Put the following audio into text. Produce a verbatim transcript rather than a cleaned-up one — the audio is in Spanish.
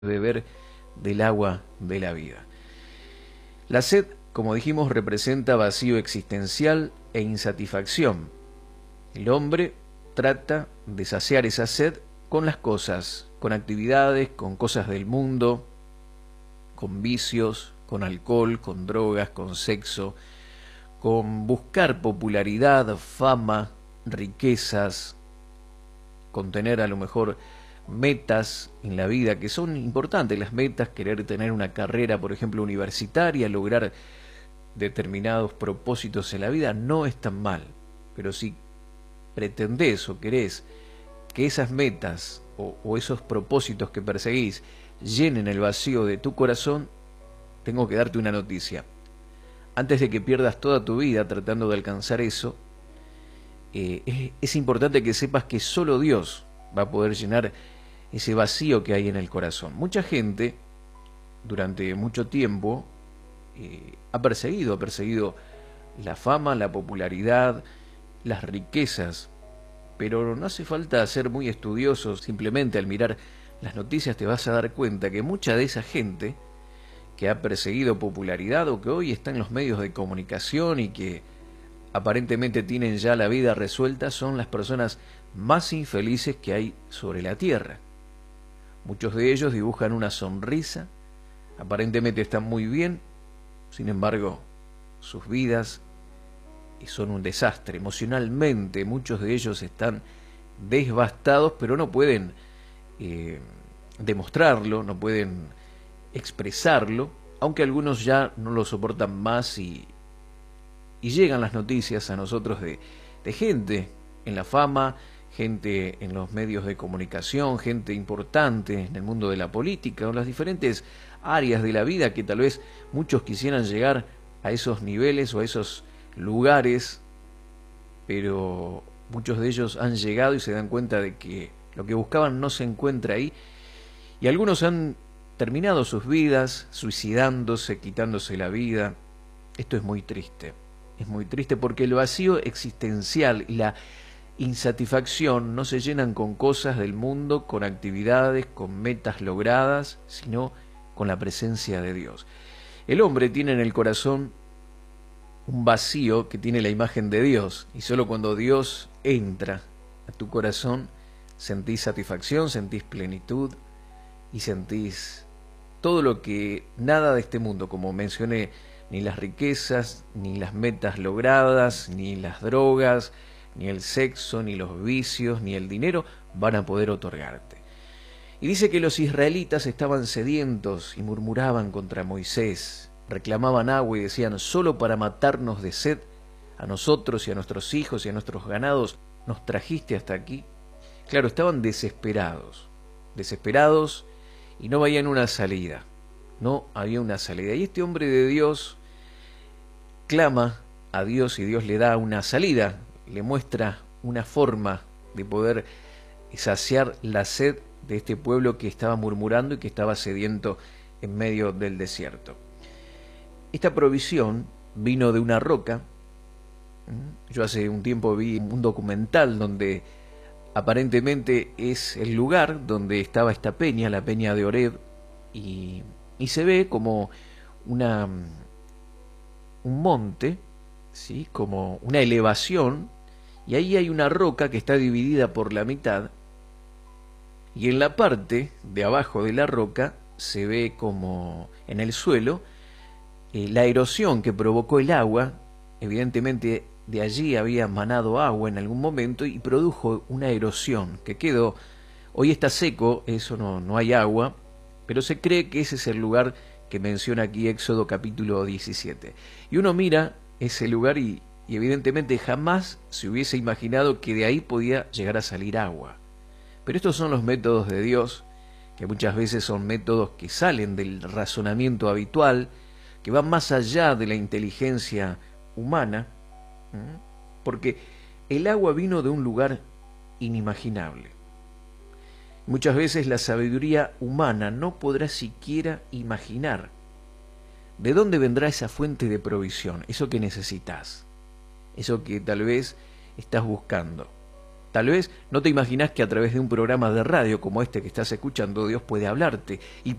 beber del agua de la vida. La sed, como dijimos, representa vacío existencial e insatisfacción. El hombre trata de saciar esa sed con las cosas, con actividades, con cosas del mundo, con vicios, con alcohol, con drogas, con sexo, con buscar popularidad, fama, riquezas, con tener a lo mejor metas en la vida que son importantes, las metas, querer tener una carrera, por ejemplo, universitaria, lograr determinados propósitos en la vida, no es tan mal, pero si pretendés o querés que esas metas o, o esos propósitos que perseguís llenen el vacío de tu corazón, tengo que darte una noticia. Antes de que pierdas toda tu vida tratando de alcanzar eso, eh, es, es importante que sepas que solo Dios va a poder llenar ese vacío que hay en el corazón. Mucha gente durante mucho tiempo eh, ha perseguido, ha perseguido la fama, la popularidad, las riquezas, pero no hace falta ser muy estudioso, simplemente al mirar las noticias te vas a dar cuenta que mucha de esa gente que ha perseguido popularidad o que hoy está en los medios de comunicación y que aparentemente tienen ya la vida resuelta son las personas más infelices que hay sobre la tierra. Muchos de ellos dibujan una sonrisa, aparentemente están muy bien, sin embargo, sus vidas son un desastre. Emocionalmente, muchos de ellos están devastados, pero no pueden eh, demostrarlo, no pueden expresarlo, aunque algunos ya no lo soportan más y, y llegan las noticias a nosotros de, de gente en la fama, gente en los medios de comunicación, gente importante en el mundo de la política o en las diferentes áreas de la vida que tal vez muchos quisieran llegar a esos niveles o a esos lugares, pero muchos de ellos han llegado y se dan cuenta de que lo que buscaban no se encuentra ahí, y algunos han terminado sus vidas suicidándose, quitándose la vida. Esto es muy triste, es muy triste porque el vacío existencial y la insatisfacción no se llenan con cosas del mundo, con actividades, con metas logradas, sino con la presencia de Dios. El hombre tiene en el corazón un vacío que tiene la imagen de Dios, y solo cuando Dios entra a tu corazón sentís satisfacción, sentís plenitud y sentís todo lo que nada de este mundo, como mencioné, ni las riquezas, ni las metas logradas, ni las drogas, ni el sexo, ni los vicios, ni el dinero van a poder otorgarte. Y dice que los israelitas estaban sedientos y murmuraban contra Moisés, reclamaban agua y decían: solo para matarnos de sed, a nosotros y a nuestros hijos y a nuestros ganados, nos trajiste hasta aquí. Claro, estaban desesperados, desesperados y no veían una salida, no había una salida. Y este hombre de Dios clama a Dios y Dios le da una salida, le muestra una forma de poder saciar la sed de este pueblo que estaba murmurando y que estaba sediento en medio del desierto. Esta provisión vino de una roca. Yo hace un tiempo vi un documental donde aparentemente es el lugar donde estaba esta peña, la peña de Oreb, y, y se ve como una, un monte, ¿sí? Como una elevación, y ahí hay una roca que está dividida por la mitad, y en la parte de abajo de la roca se ve como en el suelo eh, la erosión que provocó el agua. Evidentemente de allí había manado agua en algún momento y produjo una erosión que quedó. Hoy está seco, eso no, no hay agua, pero se cree que ese es el lugar que menciona aquí Éxodo capítulo diecisiete. Y uno mira ese lugar y, y evidentemente jamás se hubiese imaginado que de ahí podía llegar a salir agua. Pero estos son los métodos de Dios, que muchas veces son métodos que salen del razonamiento habitual, que van más allá de la inteligencia humana, porque el agua vino de un lugar inimaginable. Muchas veces la sabiduría humana no podrá siquiera imaginar de dónde vendrá esa fuente de provisión, eso que necesitas, eso que tal vez estás buscando. Tal vez no te imaginas que a través de un programa de radio como este que estás escuchando, Dios puede hablarte y